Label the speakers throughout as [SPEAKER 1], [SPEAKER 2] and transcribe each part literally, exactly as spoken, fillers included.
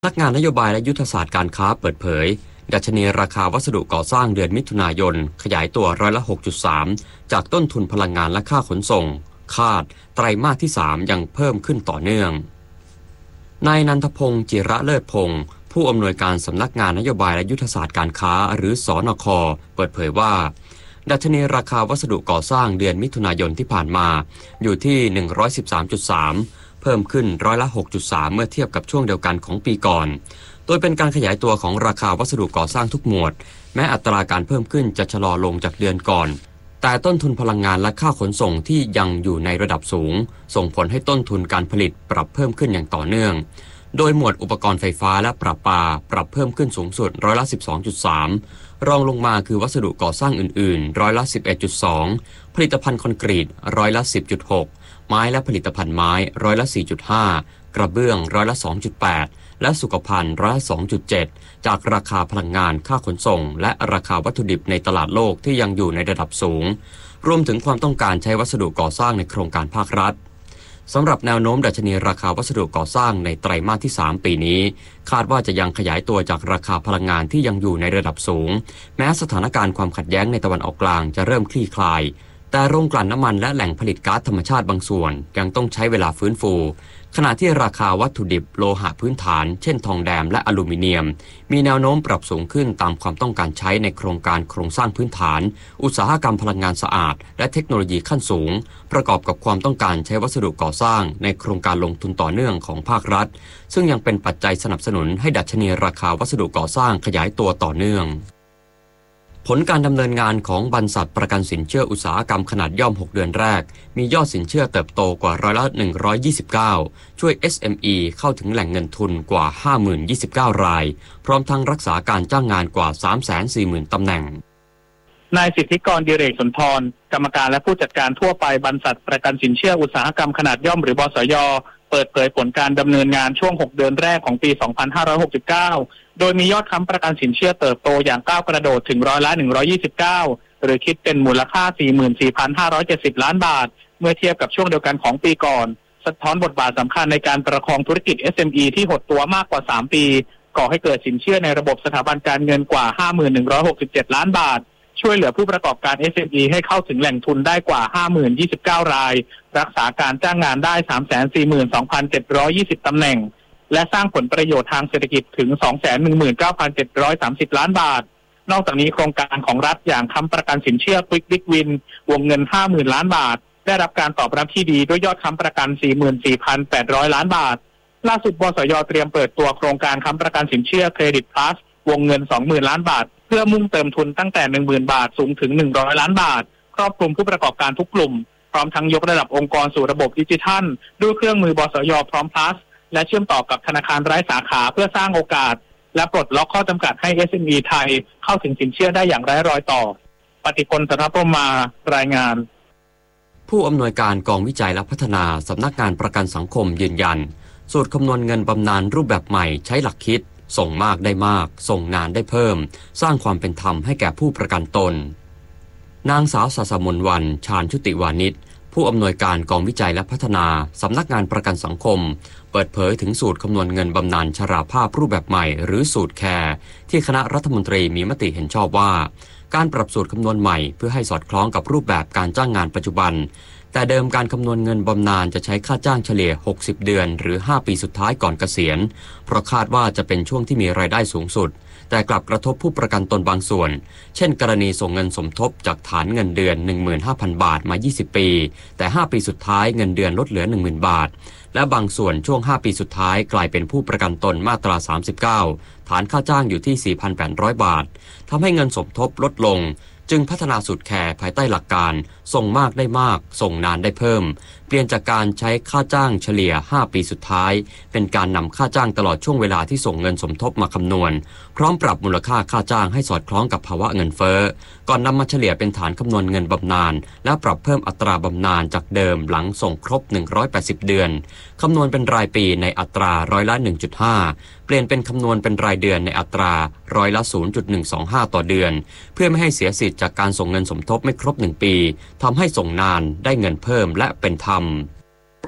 [SPEAKER 1] สำนักงานนโยบายและยุทธศาสตร์การค้าเปิดเผยดัชนีราคาวัสดุก่อสร้างเดือนมิถุนายนขยายตัวร้อยละ หกจุดสาม จากต้นทุนพลังงานและค่าขนส่งคาดไตรมาสที่สามยังเพิ่มขึ้นต่อเนื่องนายนันทพงศ์จิระเลิศพงศ์ผู้อำนวยการสำนักงานนโยบายและยุทธศาสตร์การค้าหรือสนค.เปิดเผยว่าดัชนีราคาวัสดุก่อสร้างเดือนมิถุนายนที่ผ่านมาอยู่ที่ หนึ่งร้อยสิบสามจุดสามเพิ่มขึ้นร้อยละ หกจุดสาม เมื่อเทียบกับช่วงเดียวกันของปีก่อนโดยเป็นการขยายตัวของราคาวัสดุก่อสร้างทุกหมวดแม้อัตราการเพิ่มขึ้นจะชะลอลงจากเดือนก่อนแต่ต้นทุนพลังงานและค่าขนส่งที่ยังอยู่ในระดับสูงส่งผลให้ต้นทุนการผลิตปรับเพิ่มขึ้นอย่างต่อเนื่องโดยหมวดอุปกรณ์ไฟฟ้าและประปาปรับเพิ่มขึ้นสูงสุดร้อยละ สิบสองจุดสาม รองลงมาคือวัสดุก่อสร้างอื่นๆร้อยละ สิบเอ็ดจุดสอง ผลิตภัณฑ์คอนกรีตร้อยละ สิบจุดหก ไม้และผลิตภัณฑ์ไม้ร้อยละ สี่จุดห้า กระเบื้องร้อยละ สองจุดแปด และสุขภัณฑ์ร้อยละ สองจุดเจ็ด จากราคาพลังงานค่าขนส่งและราคาวัตถุดิบในตลาดโลกที่ยังอยู่ในระดับสูงรวมถึงความต้องการใช้วัสดุก่อสร้างในโครงการภาครัฐสำหรับแนวโน้มดัชนีราคาวัสดุก่อสร้างในไตรมาสที่สามปีนี้คาดว่าจะยังขยายตัวจากราคาพลังงานที่ยังอยู่ในระดับสูงแม้สถานการณ์ความขัดแย้งในตะวันออกกลางจะเริ่มคลี่คลายแต่โรงกลั่นน้ำมันและแหล่งผลิตก๊าซธรรมชาติบางส่วนยังต้องใช้เวลาฟื้นฟูขณะที่ราคาวัตถุดิบโลหะพื้นฐานเช่นทองแดงและอลูมิเนียมมีแนวโน้มปรับสูงขึ้นตามความต้องการใช้ในโครงการโครงสร้างพื้นฐานอุตสาหกรรมพลังงานสะอาดและเทคโนโลยีขั้นสูงประกอบกับความต้องการใช้วัสดุก่อสร้างในโครงการลงทุนต่อเนื่องของภาครัฐซึ่งยังเป็นปัจจัยสนับสนุนให้ดัชนีราคาวัสดุก่อสร้างขยายตัวต่อเนื่องผลการดำเนินงานของบรรษัทประกันสินเชื่ออุตสาหกรรมขนาดย่อมหกเดือนแรกมียอดสินเชื่อเติบโตกว่าร้อยละหนึ่งร้อยยี่สิบเก้าช่วย เอส เอ็ม อี เข้าถึงแหล่งเงินทุนกว่า ห้าหมื่นยี่สิบเก้า รายพร้อมทั้งรักษาการจ้างงานกว่า สามแสนสี่หมื่น ตำแหน่ง
[SPEAKER 2] นายสิทธิกรดิเรกสุนทรกรรมการและผู้จัดการทั่วไปบรรษัทประกันสินเชื่ออุตสาหกรรมขนาดย่อมหรือบสย.เปิดเผยผลการดำเนินงานช่วงหกเดือนแรกของปีสองพันห้าร้อยหกสิบเก้าโดยมียอดค้ำประกันสินเชื่อเติบโตอย่างก้าวกระโดดถึงร้อยละหนึ่งร้อยยี่สิบเก้าหรือคิดเป็นมูลค่า สี่หมื่นสี่พันห้าร้อยเจ็ดสิบ ล้านบาทเมื่อเทียบกับช่วงเดียวกันของปีก่อนสะท้อนบทบาทสำคัญในการประคองธุรกิจ เอส เอ็ม อี ที่หดตัวมากกว่าสามปีก่อให้เกิดสินเชื่อในระบบสถาบันการเงินกว่า ห้าหมื่นหนึ่งร้อยหกสิบเจ็ด ล้านบาทช่วยเหลือผู้ประกอบการ เอส เอ็ม อี ให้เข้าถึงแหล่งทุนได้กว่า ห้าหมื่นยี่สิบเก้า รายรักษาการจ้างงานได้ สามแสนสี่หมื่นสองพันเจ็ดร้อยยี่สิบ ตำแหน่งและสร้างผลประโยชน์ทางเศรษฐกิจถึง สองแสนหนึ่งหมื่นเก้าพันเจ็ดร้อยสามสิบ ล้านบาทนอกจากนี้โครงการของรัฐอย่างค้ำประกันสินเชื่อ Quick Big Win วงเงิน ห้าหมื่น ล้านบาทได้รับการตอบรับที่ดีด้วยยอดค้ำประกัน สี่หมื่นสี่พันแปดร้อย ล้านบาทล่าสุดบสย.เตรียมเปิดตัวโครงการค้ำประกันสินเชื่อ Credit Plus วงเงิน สองหมื่น ล้านบาทเพื่อมุ่งเติมทุนตั้งแต่ หนึ่งหมื่น บาทสูงถึงหนึ่งร้อยล้านบาทครอบคลุมผู้ประกอบการทุกกลุ่มพร้อมทั้งยกระดับองค์กรสู่ระบบดิจิทัลด้วยเครื่องมือบสย.พร้อม Plus และเชื่อมต่อกับธนาคารไร้สาขาเพื่อสร้างโอกาสและปลดล็อกข้อจำกัดให้ เอส เอ็ม อี ไทยเข้าถึงสินเชื่อได้อย่างไร้รอยต่อปฏิพล สัทธพรหมารายงาน
[SPEAKER 1] ผู้อำนวยการกองวิจัยและพัฒนาสำนักงานประกันสังคมยืนยันสูตรคำนวณเงินบำนาญรูปแบบใหม่ใช้หลักคิดส่งมากได้มากส่งนานได้เพิ่มสร้างความเป็นธรรมให้แก่ผู้ประกันตนนางสาวศาสมนวรรณชาญชุติวานิชผู้อำนวยการกองวิจัยและพัฒนาสำนักงานประกันสังคมเปิดเผยถึงสูตรคำนวณเงินบำนาญชราภาพรูปแบบใหม่หรือสูตรแคร์ที่คณะรัฐมนตรีมีมติเห็นชอบว่าการปรับสูตรคำนวณใหม่เพื่อให้สอดคล้องกับรูปแบบการจ้างงานปัจจุบันแต่เดิมการคำนวณเงินบำนาญจะใช้ค่าจ้างเฉลี่ยหกสิบเดือนหรือห้าปีสุดท้ายก่อนเกษียณเพราะคาดว่าจะเป็นช่วงที่มีรายได้สูงสุดแต่กลับกระทบผู้ประกันตนบางส่วนเช่นกรณีส่งเงินสมทบจากฐานเงินเดือน หนึ่งหมื่นห้าพัน บาทมายี่สิบปีแต่ห้าปีสุดท้ายเงินเดือนลดเหลือ หนึ่งหมื่น บาทและบางส่วนช่วงห้าปีสุดท้ายกลายเป็นผู้ประกันตนมาตราสามสิบเก้าฐานค่าจ้างอยู่ที่ สี่พันแปดร้อย บาททำให้เงินสมทบลดลงจึงพัฒนาสูตรแคร์ภายใต้หลักการส่งมากได้มากส่งนานได้เพิ่มเปลี่ยนจากการใช้ค่าจ้างเฉลี่ยห้าปีสุดท้ายเป็นการนำค่าจ้างตลอดช่วงเวลาที่ส่งเงินสมทบมาคำนวณพร้อมปรับมูลค่าค่าจ้างให้สอดคล้องกับภาวะเงินเฟ้อก่อนนำมาเฉลี่ยเป็นฐานคำนวณเงินบำนาญและปรับเพิ่มอัตราบำนาญจากเดิมหลังส่งครบหนึ่งร้อยแปดสิบเดือนคำนวณเป็นรายปีในอัตราร้อยละ หนึ่งจุดห้า เปลี่ยนเป็นคำนวณเป็นรายเดือนในอัตราร้อยละ ศูนย์จุดหนึ่งสองห้า ต่อเดือนเพื่อไม่ให้เสียสิทธิ์จากการส่งเงินสมทบไม่ครบหนึ่งปีทำให้ส่งนานได้เงินเพิ่มและเป็นธรรม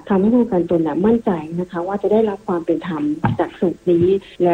[SPEAKER 3] ทำให้ผู้ประกันตนมั่นใจนะคะว่าจะได้รับความเป็นธรรมจากสูตรนี้